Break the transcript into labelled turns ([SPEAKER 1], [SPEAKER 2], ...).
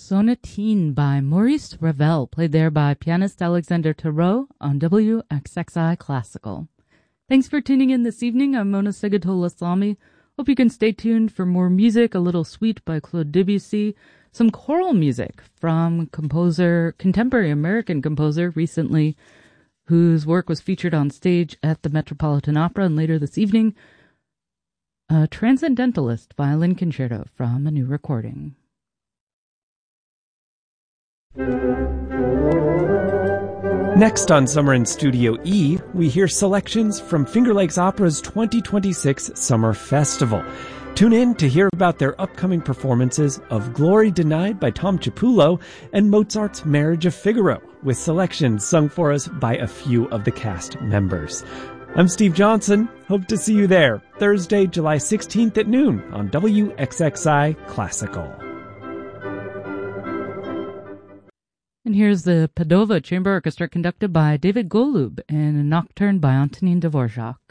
[SPEAKER 1] Sonatine by Maurice Ravel, played there by pianist Alexander Tarot on WXXI Classical. Thanks for tuning in this evening. I'm Mona Segatola-Salmi. Hope you can stay tuned for more music, A Little Sweet by Claude Debussy, some choral music from contemporary American composer recently, whose work was featured on stage at the Metropolitan Opera, and later this evening, a Transcendentalist violin concerto from a new recording.
[SPEAKER 2] Next on Summer in Studio E, we hear selections from Finger Lakes Opera's 2026 Summer Festival. Tune in to hear about their upcoming performances of Glory Denied by Tom Chiapullo and Mozart's Marriage of Figaro, with selections sung for us by a few of the cast members. I'm Steve Johnson. Hope to see you there Thursday, July 16th at noon on WXXI Classical.
[SPEAKER 1] And here's the Padova Chamber Orchestra conducted by David Golub and a nocturne by Antonin Dvorak.